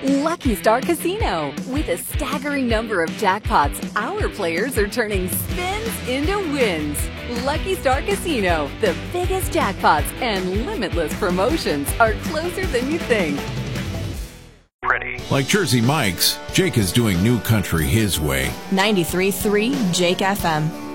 Lucky Star Casino. With a staggering number of jackpots, our players are turning spins into wins. Lucky Star Casino, the biggest jackpots and limitless promotions are closer than you think. Like Jersey Mike's, Jake is doing new country his way. 93.3 Jake FM.